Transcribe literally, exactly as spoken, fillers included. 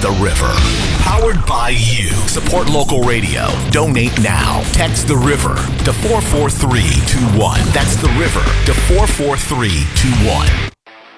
The River. Powered by you. Support local radio. Donate now. Text The River to four four three two one. That's The River to four four three two one.